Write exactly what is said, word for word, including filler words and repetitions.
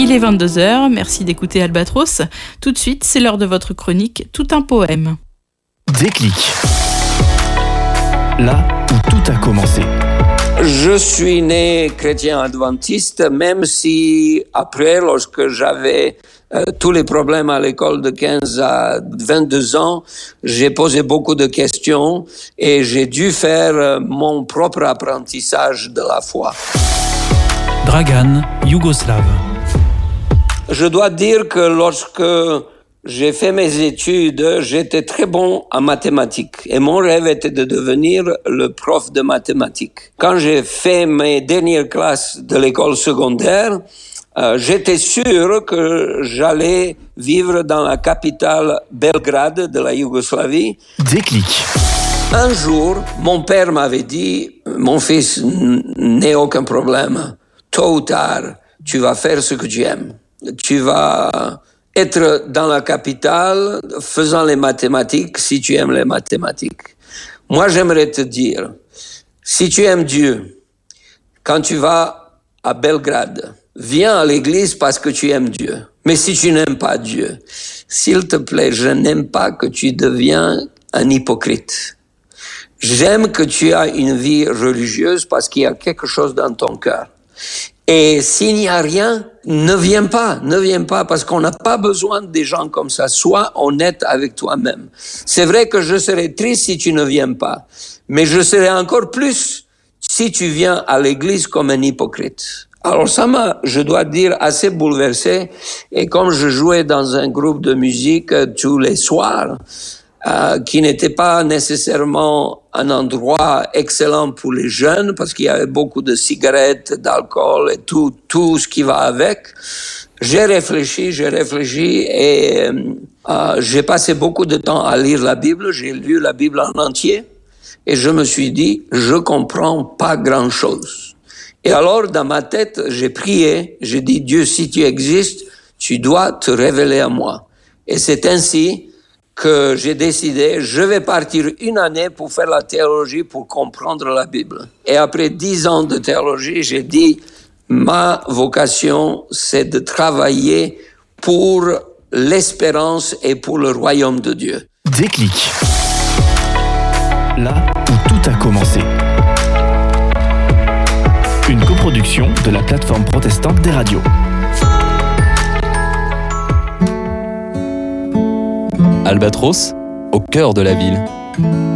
Il est vingt-deux heures, merci d'écouter Albatros. Tout de suite, c'est l'heure de votre chronique Tout un poème. Déclic. Là où tout a commencé. Je suis né chrétien adventiste, même si après, lorsque j'avais euh, tous les problèmes à l'école de quinze à vingt-deux ans, j'ai posé beaucoup de questions et j'ai dû faire euh, mon propre apprentissage de la foi. Dragan, yougoslave. Je dois dire que lorsque j'ai fait mes études, j'étais très bon en mathématiques et mon rêve était de devenir le prof de mathématiques. Quand j'ai fait mes dernières classes de l'école secondaire, euh, j'étais sûr que j'allais vivre dans la capitale Belgrade de la Yougoslavie. Déclic. Un jour, mon père m'avait dit « Mon fils, n'aie aucun problème. Tôt ou tard, tu vas faire ce que tu aimes. Tu vas être dans la capitale faisant les mathématiques si tu aimes les mathématiques. Moi, j'aimerais te dire, si tu aimes Dieu, quand tu vas à Belgrade, viens à l'église parce que tu aimes Dieu. Mais si tu n'aimes pas Dieu, s'il te plaît, je n'aime pas que tu deviens un hypocrite. J'aime que tu aies une vie religieuse parce qu'il y a quelque chose dans ton cœur. Et s'il n'y a rien, ne viens pas, ne viens pas, parce qu'on n'a pas besoin des gens comme ça. Sois honnête avec toi-même. C'est vrai que je serais triste si tu ne viens pas, mais je serais encore plus si tu viens à l'église comme un hypocrite. Alors ça m'a, je dois dire, assez bouleversé. Et comme je jouais dans un groupe de musique euh, tous les soirs, Euh, qui n'était pas nécessairement un endroit excellent pour les jeunes parce qu'il y avait beaucoup de cigarettes, d'alcool et tout, tout ce qui va avec. J'ai réfléchi, j'ai réfléchi et euh, j'ai passé beaucoup de temps à lire la Bible. J'ai lu la Bible en entier et je me suis dit, je comprends pas grand-chose. Et alors, dans ma tête, j'ai prié, j'ai dit, Dieu, si tu existes, tu dois te révéler à moi. Et c'est ainsi que j'ai décidé, je vais partir une année pour faire la théologie, pour comprendre la Bible. Et après dix ans de théologie, j'ai dit, ma vocation, c'est de travailler pour l'espérance et pour le royaume de Dieu. Déclic. Là où tout a commencé. Une coproduction de la plateforme protestante des radios. Albatros, au cœur de la ville.